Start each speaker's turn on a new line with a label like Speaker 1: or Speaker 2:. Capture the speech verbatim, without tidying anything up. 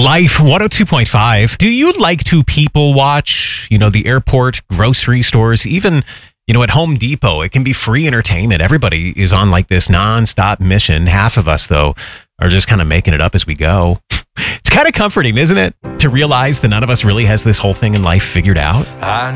Speaker 1: Life one oh two point five. Do you like to people watch? You know, the airport, grocery stores, even, you know, at Home Depot, it can be free entertainment. Everybody is on like this nonstop mission. Half of us, though, are just kind of making it up as we go. It's kind of comforting, isn't it? To realize that none of us really has this whole thing in life figured out.
Speaker 2: I